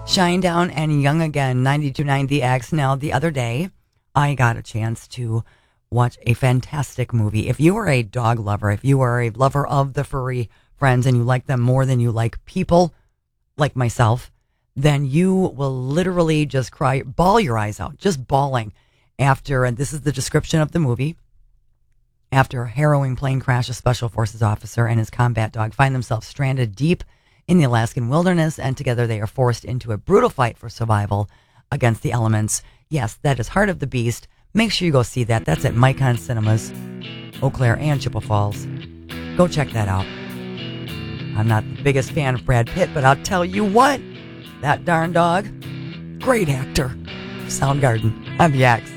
Shinedown and Young Again, 92.9 Now, the other day, I got a chance to watch a fantastic movie. If you are a dog lover, if you are a lover of the furry friends and you like them more than you like people like myself, then you will literally just cry, bawl your eyes out, just bawling after, and this is the description of the movie, after a harrowing plane crash, a special forces officer and his combat dog find themselves stranded deep in the Alaskan wilderness, and together they are forced into a brutal fight for survival against the elements. Yes, that is Heart of the Beast. Make sure you go see that. That's at Micon Cinemas, Eau Claire and Chippewa Falls. Go check that out. I'm not the biggest fan of Brad Pitt, but I'll tell you what, that darn dog, great actor. Soundgarden, I'm Yax.